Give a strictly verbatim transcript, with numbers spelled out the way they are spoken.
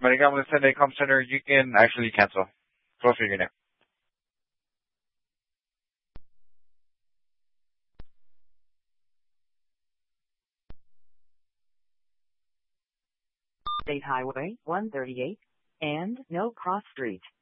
Marigamon Sunday Com Center, you can actually cancel. Close your unit. State Highway one thirty-eight and No Cross Street.